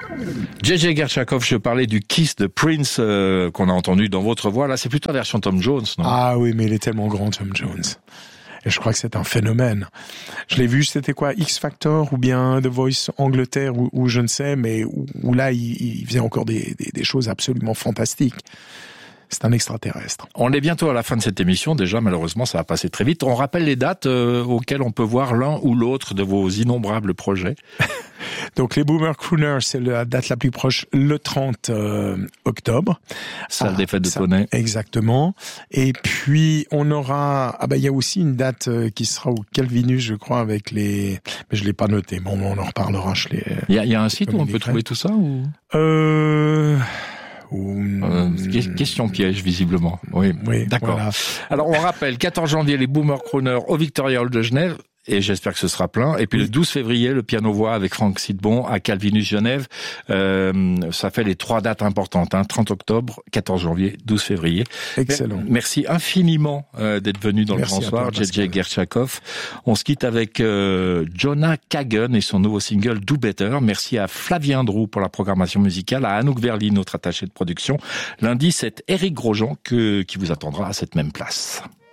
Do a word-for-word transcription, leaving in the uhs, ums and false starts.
J J Gershakov, je parlais du Kiss de Prince euh, qu'on a entendu dans votre voix. Là, c'est plutôt la version Tom Jones, non? Ah oui, mais il est tellement grand, Tom Jones. Et je crois que c'est un phénomène. Je l'ai vu, c'était quoi, X Factor ou bien The Voice Angleterre ou, ou je ne sais, mais où, où là, il, il faisait encore des, des, des choses absolument fantastiques. C'est un extraterrestre. On est bientôt à la fin de cette émission. Déjà, malheureusement, ça va passer très vite. On rappelle les dates euh, auxquelles on peut voir l'un ou l'autre de vos innombrables projets. Donc, les Boomer Crooners, c'est la date la plus proche, le trente euh, octobre. Salle ah, des fêtes de ça, Poney. Exactement. Et puis, on aura... Ah ben, il y a aussi une date euh, qui sera au Calvinus, je crois, avec les... Mais je l'ai pas noté. Bon, on en reparlera. Je l'ai... Il y a, il y a un site où on peut trouver tout ça ou... Euh... Ou... Euh, question piège, visiblement. Oui, oui d'accord. Voilà. Alors, on rappelle, quatorze janvier, les Boomer Crooners au Victoria Hall de Genève. Et j'espère que ce sera plein. Et puis oui. Le douze février, le piano-voix avec Franck Sidbon à Calvinus Genève. Euh, ça fait les trois dates importantes, hein, trente octobre, quatorze janvier, douze février. Excellent. Merci infiniment euh, d'être venu dans Merci le Grand Soir, J J Gershakov. On se quitte avec euh, Jonah Kagan et son nouveau single Do Better. Merci à Flavien Drou pour la programmation musicale, à Anouk Verly, notre attaché de production. Lundi, c'est Éric Grosjean que, qui vous attendra à cette même place.